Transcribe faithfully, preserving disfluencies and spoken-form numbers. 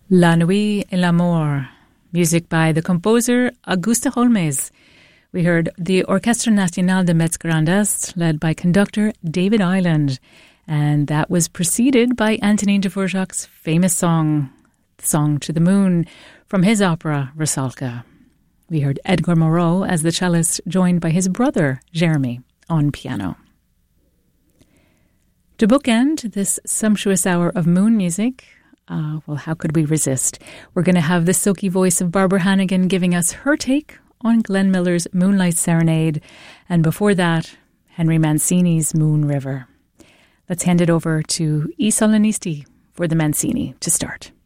La Nuit et l'Amour, music by the composer Augusto Holmes. We heard the Orchestre Nationale de Metz Grand Est, led by conductor David Ireland, and that was preceded by Antonin Dvorak's famous song, Song to the Moon, from his opera Rusalka. We heard Edgar Moreau as the cellist, joined by his brother Jeremy on piano. To bookend this sumptuous hour of moon music, Uh, well, how could we resist? We're going to have the silky voice of Barbara Hannigan giving us her take on Glenn Miller's Moonlight Serenade, and before that, Henry Mancini's Moon River. Let's hand it over to I Solenisti for the Mancini to start.